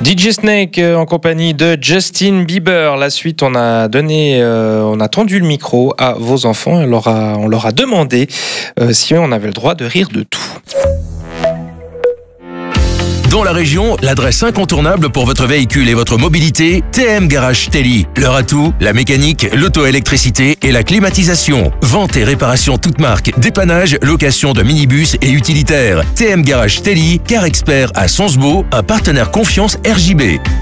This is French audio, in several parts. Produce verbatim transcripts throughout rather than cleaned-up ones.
D J Snake euh, en compagnie de Justin Bieber. La suite, on a donné, euh, on a tendu le micro à vos enfants. On leur a, on leur a demandé euh, si on avait le droit de rire de tout. Dans la région, l'adresse incontournable pour votre véhicule et votre mobilité, T M Garage Telly. Leur atout, la mécanique, l'auto-électricité et la climatisation. Vente et réparation toutes marques, dépannage, location de minibus et utilitaires. T M Garage Telly, car expert à Sonsbeau, un partenaire confiance R J B.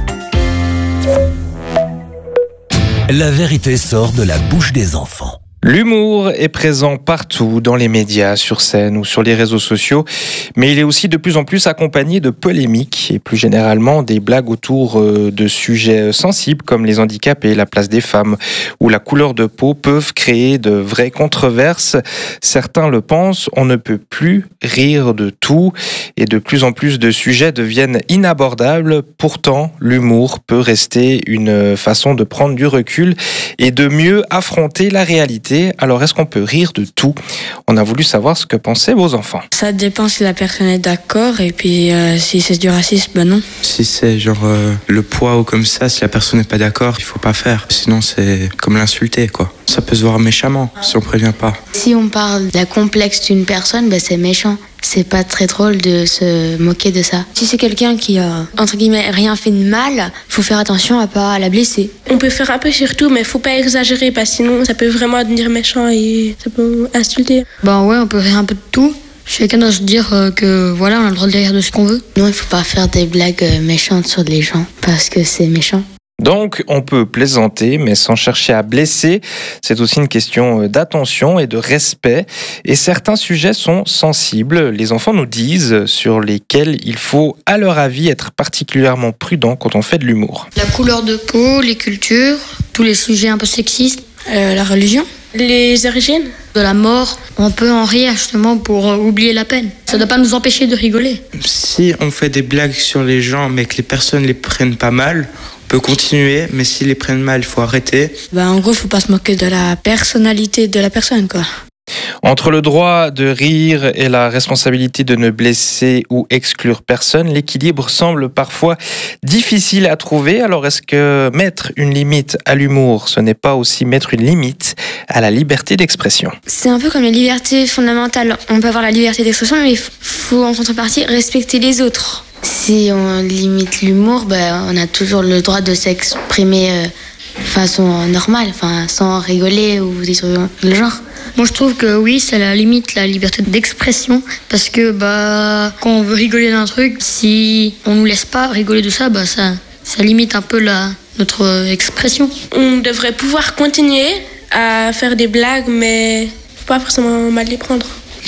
La vérité sort de la bouche des enfants. L'humour est présent partout, dans les médias, sur scène ou sur les réseaux sociaux, mais il est aussi de plus en plus accompagné de polémiques et plus généralement des blagues autour de sujets sensibles comme les handicaps et la place des femmes ou la couleur de peau peuvent créer de vraies controverses. Certains le pensent, on ne peut plus rire de tout et de plus en plus de sujets deviennent inabordables. Pourtant, l'humour peut rester une façon de prendre du recul et de mieux affronter la réalité. Alors, est-ce qu'on peut rire de tout ? On a voulu savoir ce que pensaient vos enfants. Ça dépend si la personne est d'accord et puis euh, si c'est du racisme, ben non. Si c'est genre euh, le poids ou comme ça, si la personne n'est pas d'accord, il faut pas faire. Sinon, c'est comme l'insulter, quoi. Ça peut se voir méchamment si on prévient pas. Si on parle d'un complexe d'une personne, ben c'est méchant. C'est pas très drôle de se moquer de ça. Si c'est quelqu'un qui a, entre guillemets, rien fait de mal, faut faire attention à pas la blesser. On peut faire un peu sur tout, mais faut pas exagérer, parce que sinon ça peut vraiment devenir méchant et ça peut insulter. Ben ouais, on peut rire un peu de tout. Chacun doit se dire que voilà, on a le droit de rire de ce qu'on veut. Non, il faut pas faire des blagues méchantes sur les gens, parce que c'est méchant. Donc, on peut plaisanter, mais sans chercher à blesser. C'est aussi une question d'attention et de respect. Et certains sujets sont sensibles. Les enfants nous disent sur lesquels il faut, à leur avis, être particulièrement prudent quand on fait de l'humour. La couleur de peau, les cultures, tous les sujets un peu sexistes, euh, la religion, les origines, de la mort. On peut en rire justement pour oublier la peine. Ça ne doit pas nous empêcher de rigoler. Si on fait des blagues sur les gens, mais que les personnes les prennent pas mal, on peut continuer, mais s'ils les prennent mal, il faut arrêter. Ben, en gros, faut pas se moquer de la personnalité de la personne, quoi. Entre le droit de rire et la responsabilité de ne blesser ou exclure personne, l'équilibre semble parfois difficile à trouver. Alors est-ce que mettre une limite à l'humour, ce n'est pas aussi mettre une limite à la liberté d'expression ? C'est un peu comme la liberté fondamentale. On peut avoir la liberté d'expression, mais il faut en contrepartie respecter les autres. Si on limite l'humour, ben, on a toujours le droit de s'exprimer de euh, façon normale, enfin, sans rigoler ou des trucs du genre. Moi, je trouve que oui, c'est la limite, la liberté d'expression, parce que bah, quand on veut rigoler d'un truc, si on nous laisse pas rigoler de ça, bah, ça, ça limite un peu la, notre expression. On devrait pouvoir continuer à faire des blagues, mais faut pas forcément mal les prendre.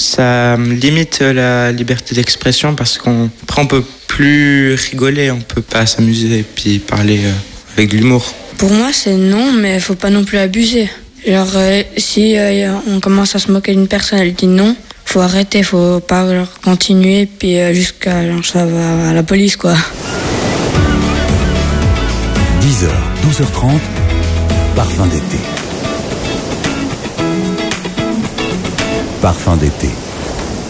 Ça limite la liberté d'expression parce qu'on on peut plus rigoler, on peut pas s'amuser et puis parler avec de l'humour. Pour moi, c'est non, mais faut pas non plus abuser. Genre, euh, si euh, on commence à se moquer d'une personne, elle dit non, faut arrêter, faut pas genre, continuer, puis euh, jusqu'à genre, ça va à la police, quoi. dix heures, douze heures trente, Parfum d'été. Parfum d'été.